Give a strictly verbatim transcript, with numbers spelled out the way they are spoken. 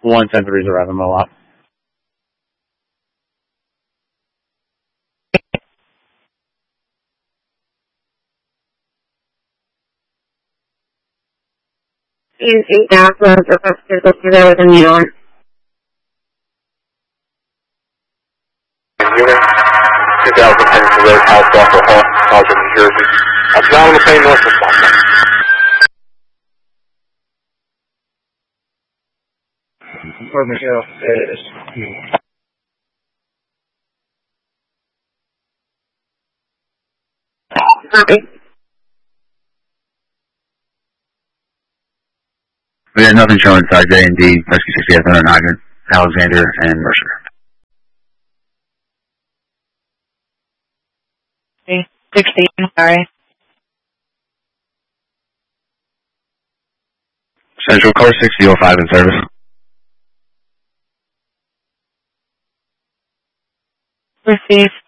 one ten three is arriving my lot. Use eight thousand for purposes of today with a New York. Unit two thousand ten to Road, House off of Hawes, New Jersey. I'm down on the plane north of Boston. Or Michelle, it is. Copy. We had nothing showing inside J and D, Rescue sixty-eight hundred Hydrant, Alexander, and Mercer. sixteen, sorry. Central Car sixty oh five in service. Received.